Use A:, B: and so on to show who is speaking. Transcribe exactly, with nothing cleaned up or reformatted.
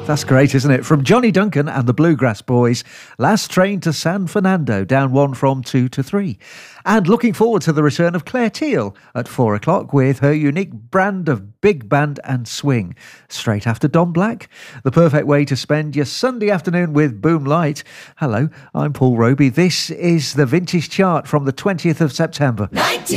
A: That's great, isn't it? From Johnny Duncan and the Bluegrass Boys, Last Train to San Fernando, down one from two to three. And looking forward to the return of Claire Teal at four o'clock with her unique brand of big band and swing. Straight after Don Black, the perfect way to spend your Sunday afternoon with Boom Light. Hello, I'm Paul Roby. This is the Vintage Chart from the twentieth of September.